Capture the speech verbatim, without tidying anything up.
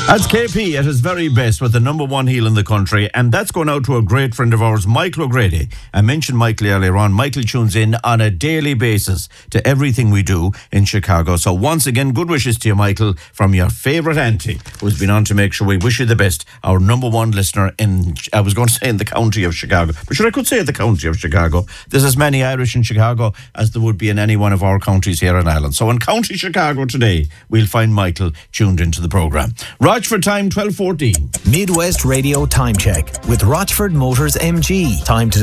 That's K P at his very best with the number one heel in the country, and that's going out to a great friend of ours, Michael O'Grady. I mentioned Michael earlier on. Michael tunes in on a daily basis to everything we do in Chicago. So once again, good wishes to you, Michael, from your favourite auntie, who's been on to make sure we wish you the best, our number one listener in, I was going to say in the county of Chicago, but sure I could say the county of Chicago. There's as many Irish in Chicago as there would be in any one of our counties here in Ireland. So in County Chicago today, we'll find Michael tuned into the programme. Rochford time, twelve fourteen. Midwest Radio Time Check with Rochford Motors M G. Time to